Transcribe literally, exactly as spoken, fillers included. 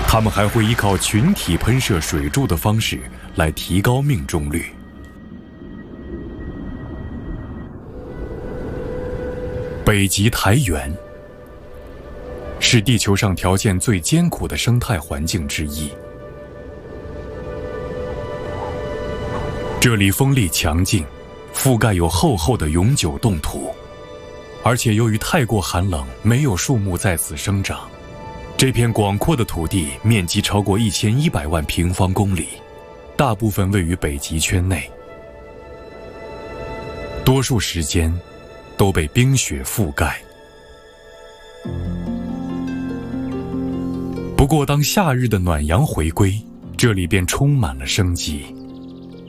它们还会依靠群体喷射水柱的方式来提高命中率。北极苔原是地球上条件最艰苦的生态环境之一。这里风力强劲，覆盖有厚厚的永久冻土，而且由于太过寒冷，没有树木在此生长。这片广阔的土地面积超过一千一百万平方公里，大部分位于北极圈内，多数时间都被冰雪覆盖。不过当夏日的暖阳回归，这里便充满了生机。